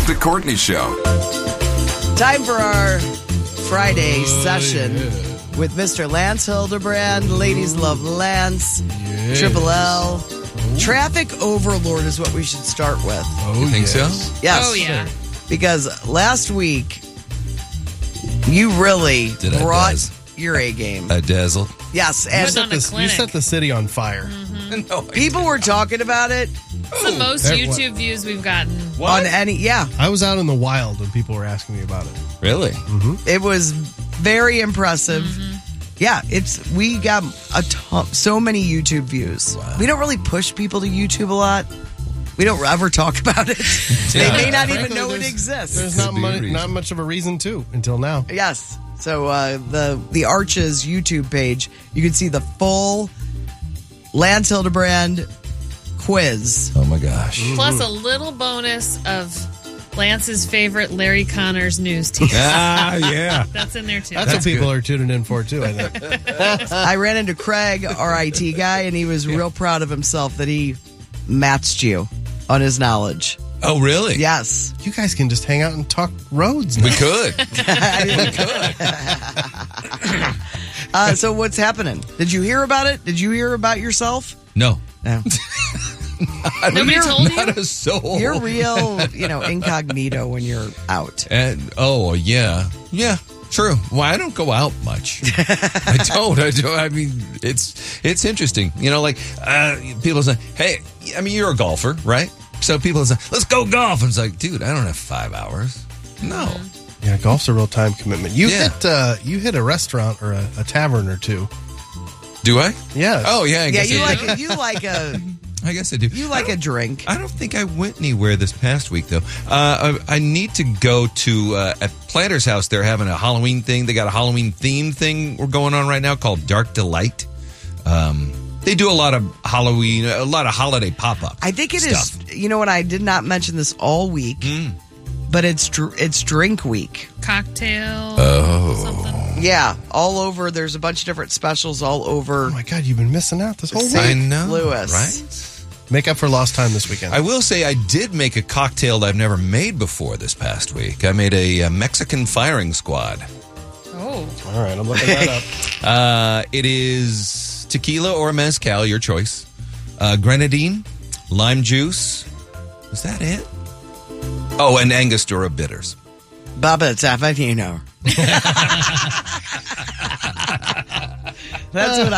The Courtney Show. Time for our Friday session with Mr. Lance Hildebrand. Ladies love Lance. Triple L. Traffic overlord is what we should start with. You think so? Yes. Oh, yeah. Because last week, you really brought your A game. I dazzled. Yes. And You set the city on fire. No, people were talking about it. It's the most YouTube views we've gotten. On any, I was out in the wild when people were asking me about it. Really? It was very impressive. Yeah, we got so many YouTube views. Wow. We don't really push people to YouTube a lot. We don't ever talk about it. They may not even know it exists. There's not much of a reason to until now. Yes. So the Arches YouTube page, you can see the full Lance Hildebrand quiz. Oh my gosh. Plus a little bonus of Lance's favorite Larry Connors news team. Yeah. That's in there too. That's what people are tuning in for too, I think. I ran into Craig, our IT guy, and he was real proud of himself that he matched you on his knowledge. Oh, really? Yes. You guys can just hang out and talk roads now. We could. So what's happening? Did you hear about it? Did you hear about yourself? No. No. Nobody told you? Not a soul. You're real, incognito when you're out. And yeah, true. Well, I don't go out much. I don't. I mean, it's interesting. People say, "Hey, I mean, you're a golfer, right?" So people say, "Let's go golf." And it's like, dude, I don't have 5 hours. No. Yeah, golf's a real time commitment. You hit a restaurant or a tavern or two. Do I? Yeah. Oh, yeah. I guess you I guess I do. You like a drink. I don't think I went anywhere this past week, though. I need to go to at Planter's house. They're having a Halloween thing. They got a Halloween themed thing we're going on right now called Dark Delight. They do a lot of Halloween, a lot of holiday pop-up. I think it is. You know what? I did not mention this all week, but it's drink week. Cocktail. Something. Yeah, all over. There's a bunch of different specials all over. Oh my God, you've been missing out this whole week. I know, Louis. right? Make up for lost time this weekend. I will say I did make a cocktail that I've never made before this past week. I made a Mexican firing squad. Oh. All right, I'm looking that up. It is tequila or mezcal, your choice. Grenadine, lime juice. Is that it? Oh, and Angostura bitters. Baba Tafantino. That's what